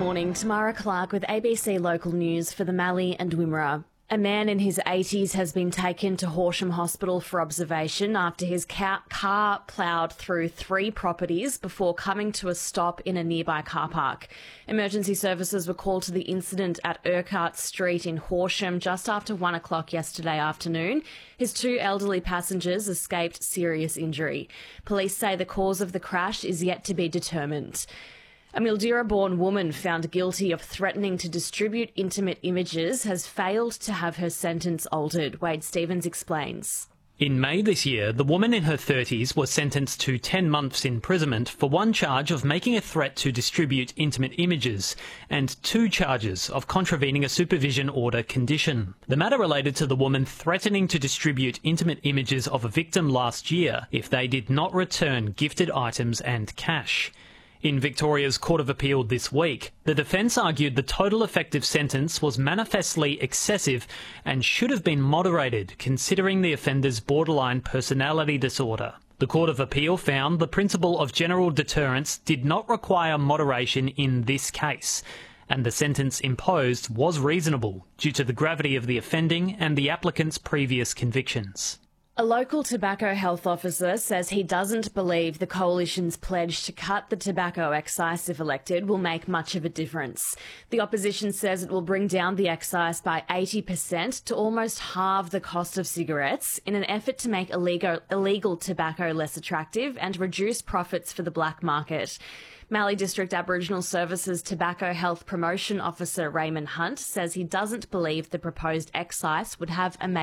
morning, Tamara Clark with ABC Local News for the Mallee and Wimmera. A man in his 80s has been taken to Horsham Hospital for observation after his car ploughed through 3 properties before coming to a stop in a nearby car park. Emergency services were called to the incident at Urquhart Street in Horsham just after 1 o'clock yesterday afternoon. His 2 elderly passengers escaped serious injury. Police say the cause of the crash is yet to be determined. A Mildura-born woman found guilty of threatening to distribute intimate images has failed to have her sentence altered. Wade Stevens explains. In May this year, the woman in her 30s was sentenced to 10 months imprisonment for 1 charge of making a threat to distribute intimate images and 2 charges of contravening a supervision order condition. The matter related to the woman threatening to distribute intimate images of a victim last year if they did not return gifted items and cash. In Victoria's Court of Appeal this week, the defence argued the total effective sentence was manifestly excessive and should have been moderated considering the offender's borderline personality disorder. The Court of Appeal found the principle of general deterrence did not require moderation in this case, and the sentence imposed was reasonable due to the gravity of the offending and the applicant's previous convictions. A local tobacco health officer says he doesn't believe the Coalition's pledge to cut the tobacco excise if elected will make much of a difference. The opposition says it will bring down the excise by 80% to almost halve the cost of cigarettes in an effort to make illegal tobacco less attractive and reduce profits for the black market. Mallee District Aboriginal Services Tobacco Health Promotion Officer Raymond Hunt says he doesn't believe the proposed excise would have a